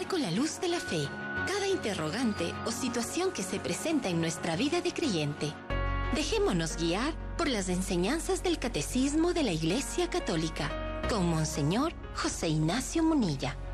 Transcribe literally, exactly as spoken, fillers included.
con la luz de la fe cada interrogante o situación que se presenta en nuestra vida de creyente. Dejémonos guiar por las enseñanzas del Catecismo de la Iglesia Católica con Monseñor José Ignacio Munilla.